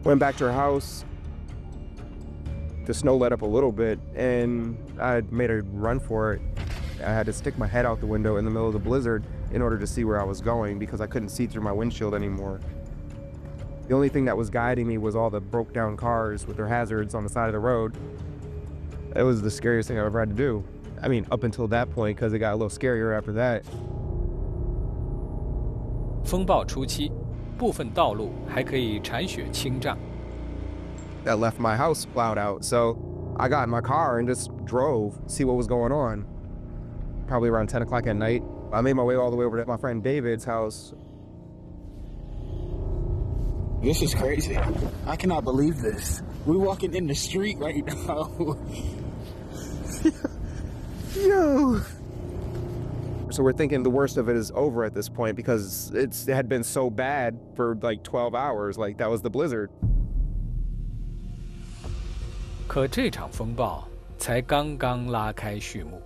Went back to her house. The snow let up a little bit, and I made a run for it. I had to stick my head out the window in the middle of the blizzard in order to see where I was going because I couldn't see through my windshield anymore. The only thing that was guiding me was all the broke down cars with their hazards on the side of the road. It was the scariest thing I've ever had to do. I mean, up until that point, because it got a little scarier after that. 风暴初期，部分道路还可以铲雪清障。 That left my house plowed out, so I got in my car and just drove, see what was going on. Probably around 10 o'clock at night, I made my way all the way over to my friend David's house. This is crazy. I cannot believe this. We're walking in the street right now. Yo. So we're thinking the worst of it is over at this point because it had been so bad for like 12 hours. Like that was the blizzard. 可这场风暴才刚刚拉开序幕。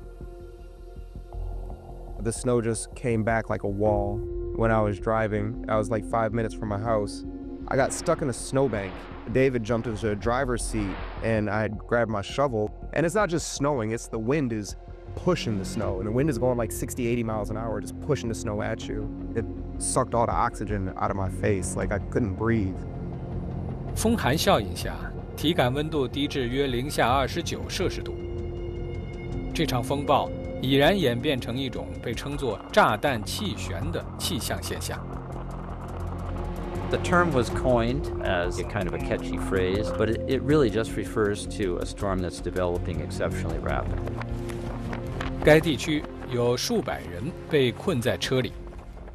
The snow just came back like a wall. When I was driving, I was like 5 minutes from my house. I got stuck in a snowbank. David jumped into the driver's seat and I grabbed my shovel. And it's not just snowing, it's the wind is pushing the snow. And the wind is going like 60, 80 miles an hour, just pushing the snow at you. It sucked all the oxygen out of my face, like I couldn't breathe. 风寒效应下，体感温度低至约零下29摄氏度。这场风暴已然演变成一种被称作炸弹气旋的气象现象。 The term was coined as a kind of a catchy phrase, but it really just refers to a storm that's developing exceptionally rapidly. 该地区有数百人被困在车里。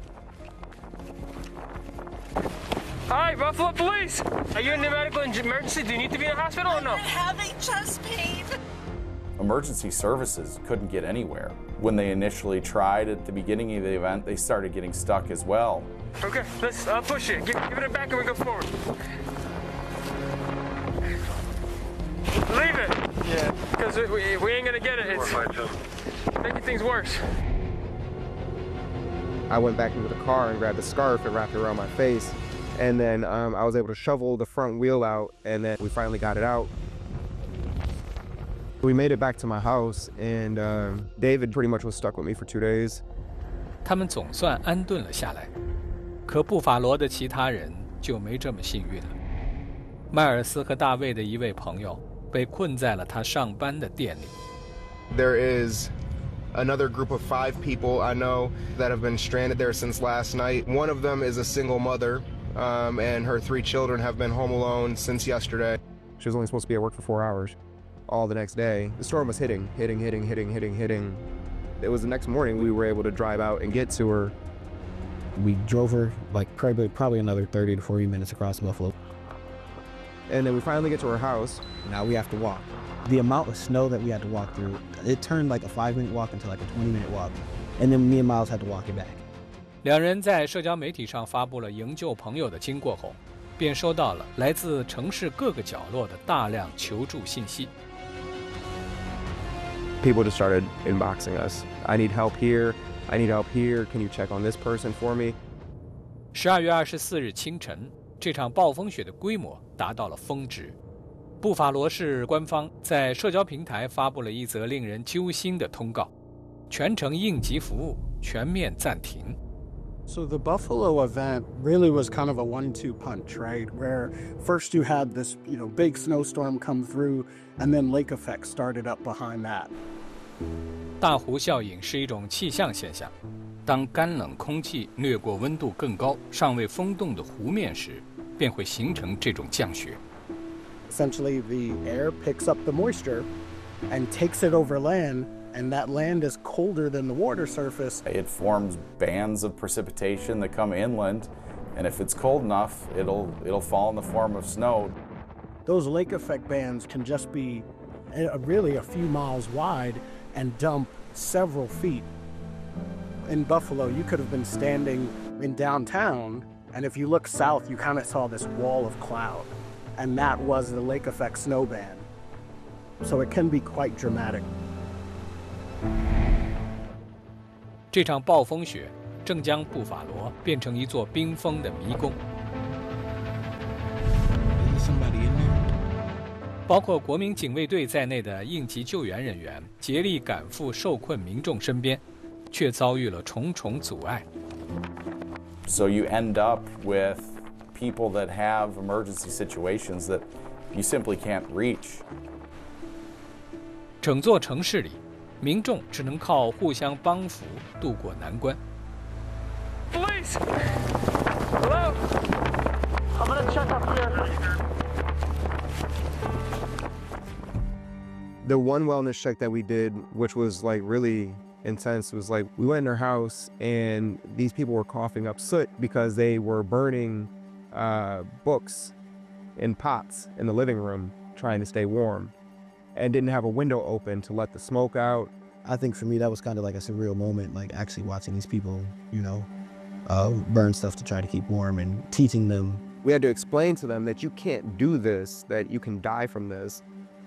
Hi, Buffalo Police! Are you in a medical emergency? Do you need to be in a hospital or no? I'm having chest pain. Emergency services couldn't get anywhere. When they initially tried at the beginning of the event, they started getting stuck as well. Okay, let's push it. Give it a back and we go forward. Leave it. Yeah. Because we ain't gonna get it. It's making things worse. I went back into the car and grabbed a scarf and wrapped it around my face. And then I was able to shovel the front wheel out, and then we finally got it out. We made it back to my house, and David pretty much was stuck with me for 2 days. 他们总算安顿了下来，可布法罗的其他人就没这么幸运了。迈尔斯和大卫的一位朋友被困在了他上班的店里。 There is another group of 5 people I know that have been stranded there since last night. One of them is a single mother, and her 3 children have been home alone since yesterday. She was only supposed to be at work for 4 hours. All the next day, the storm was hitting. It was the next morning we were able to drive out and get to her. We drove her like probably another 30 to 40 minutes across Buffalo. And then we finally get to her house. Now we have to walk. The amount of snow that we had to walk through, it turned like a 5-minute walk into like a 20-minute walk. And then me and Miles had to walk it back. 两人在社交媒体上发布了营救朋友的经过后，便收到了来自城市各个角落的大量求助信息。 People just started inboxing us. I need help here. I need help here. Can you check on this person for me? 12月24日清晨，这场暴风雪的规模达到了峰值。布法罗市官方在社交平台发布了一则令人揪心的通告：全城应急服务全面暂停。 So the Buffalo event really was kind of a 1-2 punch, right? Where first you had this, big snowstorm come through, and then lake effect started up behind that. 大湖效应是一种气象现象，当干冷空气掠过温度更高、尚未封冻的湖面时，便会形成这种降雪。 Essentially, the air picks up the moisture and takes it over land. And that land is colder than the water surface. It forms bands of precipitation that come inland, and if it's cold enough, it'll fall in the form of snow. Those lake effect bands can just be really a few miles wide and dump several feet. In Buffalo, you could have been standing in downtown, and if you look south, you kind of saw this wall of cloud, and that was the lake effect snow band. So it can be quite dramatic. 这场暴风雪正将布法罗变成一座冰封的迷宫。 somebody in there? 包括国民警卫队在内的应急救援人员竭力赶赴受困民众身边，却遭遇了重重阻碍。 So you end up with people that have emergency situations that you simply can't reach. 整座城市里，民众只能靠互相帮扶渡过难关。 Police! Hello? I'm gonna check up here. The one wellness check that we did, which was like really intense, was like we went in their house and these people were coughing up soot because they were burning books in pots in the living room trying to stay warm and didn't have a window open to let the smoke out. I think for me, that was kind of like a surreal moment, like actually watching these people, burn stuff to try to keep warm and teaching them. We had to explain to them that you can't do this, that you can die from this.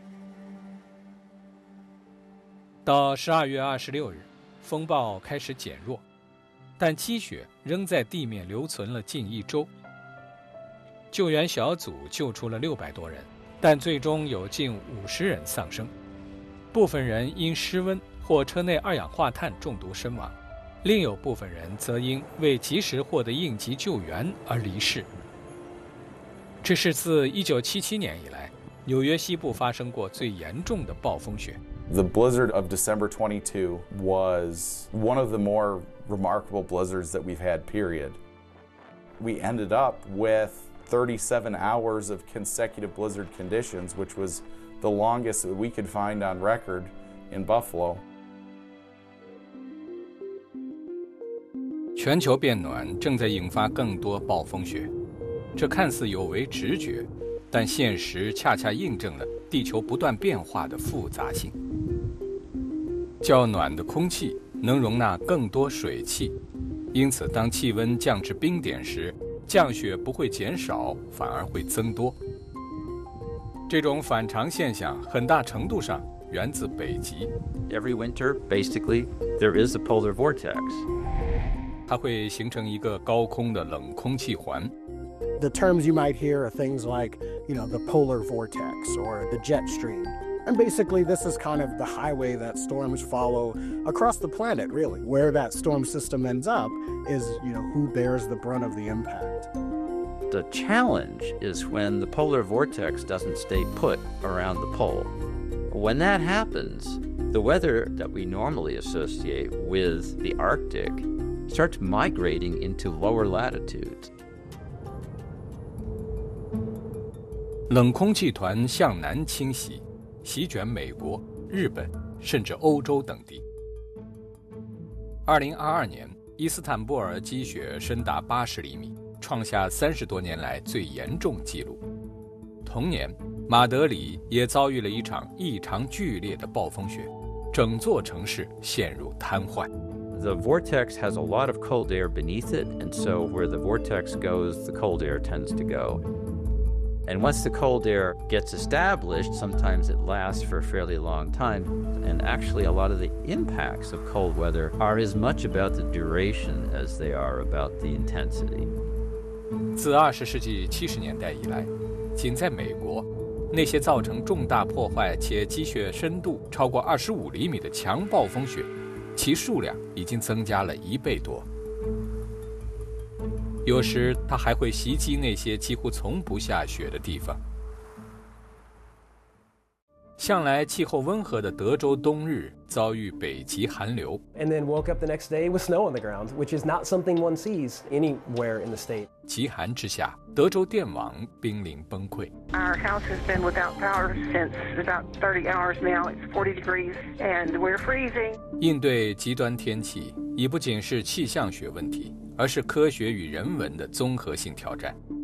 到12月26日，风暴开始减弱，但积雪仍在地面留存了近1周。救援小组救出了600多人，但最终有近50人丧生，部分人因失温或车内二氧化碳中毒身亡，另有部分人则因未及时获得应急救援而离世。这是自1977年以来，纽约西部发生过最严重的暴风雪。 The blizzard of December 22 was one of the more remarkable blizzards that we've had, period. We ended up with 37 hours of consecutive blizzard conditions, which was the longest that we could find on record in Buffalo. 全球变暖正在引发更多暴风雪，这看似有违直觉，但现实恰恰印证了地球不断变化的复杂性。较暖的空气能容纳更多水汽，因此当气温降至冰点时，降雪不会减少，反而会增多。这种反常现象很大程度上源自北极。 Every winter, basically, there is a polar vortex. 它会形成一个高空的冷空气环。 The terms you might hear are things like, the polar vortex or the jet stream. And basically, this is kind of the highway that storms follow across the planet, really. Where that storm system ends up is, who bears the brunt of the impact. The challenge is when the polar vortex doesn't stay put around the pole. When that happens, the weather that we normally associate with the Arctic starts migrating into lower latitudes. 冷空气团向南倾袭，席卷美国、日本，甚至欧洲等地。2022年，伊斯坦布尔积雪深达80厘米，创下30多年来最严重纪录。同年，马德里也遭遇了一场异常剧烈的暴风雪，整座城市陷入瘫痪。 The vortex has a lot of cold air beneath it, and so where the vortex goes, the cold air tends to go. And once the cold air gets established, sometimes it lasts for a fairly long time. And actually, a lot of the impacts of cold weather are as much about the duration as they are about the intensity. 自20世纪70年代以来，仅在美国，那些造成重大破坏且积雪深度超过25厘米的强暴风雪，其数量已经增加了1倍多。有时它还会袭击那些几乎从不下雪的地方。向来气候温和的德州冬日遭遇北极寒流 and then woke up the next day with snow on the ground, which is not something one sees anywhere in the state. 极寒之下，德州电网濒临崩溃。 Our house has been without power since about 30 hours now. It's 40 degrees and we're freezing. 应对极端天气已不仅是气象学问题，而是科学与人文的综合性挑战。